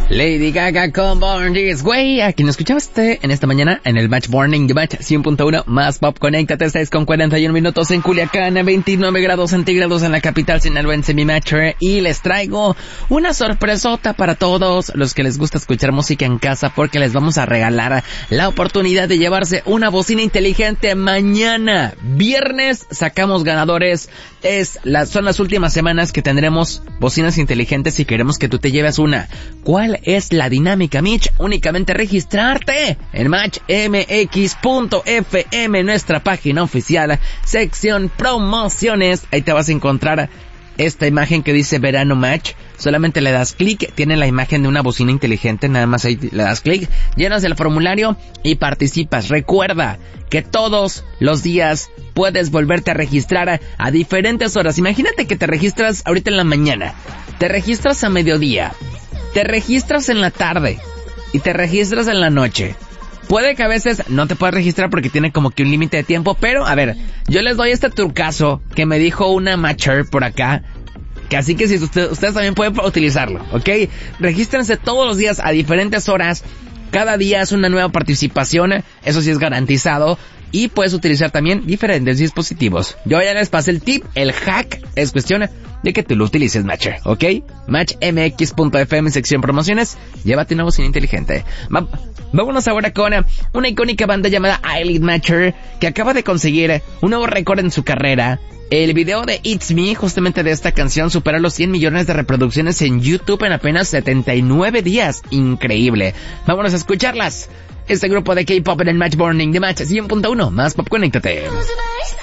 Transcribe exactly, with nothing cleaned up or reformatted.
Lady Gaga con Born This Way. A quien escuchaste en esta mañana en el Match Morning de Match cien punto uno más Pop. Conéctate, seis con cuarenta y uno minutos en Culiacán, veintinueve grados centígrados en la capital sinaloense, mi Matcher. Y les traigo una sorpresota para todos los que les gusta escuchar música en casa, porque les vamos a regalar la oportunidad de llevarse una bocina inteligente mañana. Viernes sacamos ganadores. Es la, son las últimas semanas que tendremos bocinas inteligentes y queremos que tú te lleves una. ¿Cuál es la dinámica, Mitch? Únicamente registrarte en match m x punto f m, nuestra página oficial, sección promociones. Ahí te vas a encontrar esta imagen que dice Verano Match. Solamente le das clic, tiene la imagen de una bocina inteligente, nada más ahí le das clic, llenas el formulario y participas. Recuerda que todos los días puedes volverte a registrar a, a diferentes horas. Imagínate que te registras ahorita en la mañana, te registras a mediodía, te registras en la tarde y te registras en la noche. Puede que a veces no te puedas registrar porque tiene como que un límite de tiempo, pero a ver, yo les doy este trucazo que me dijo una matcher por acá, que así que si usted, ustedes también pueden utilizarlo, ¿ok? Regístrense todos los días a diferentes horas. Cada día es una nueva participación, eso sí es garantizado. Y puedes utilizar también diferentes dispositivos. Yo ya les pasé el tip, el hack, es cuestión de que tú lo utilices, Matcher, ¿ok? match m x punto f m, sección promociones, llévate una bocina inteligente. Va, vámonos ahora con una icónica banda llamada Eyelid Matcher, que acaba de conseguir un nuevo récord en su carrera. El video de It's Me, justamente de esta canción, superó los cien millones de reproducciones en YouTube en apenas setenta y nueve días. Increíble. Vámonos a escucharlas. Este grupo de K-pop en el Match Morning de Match cien punto uno más Pop. Conéctate.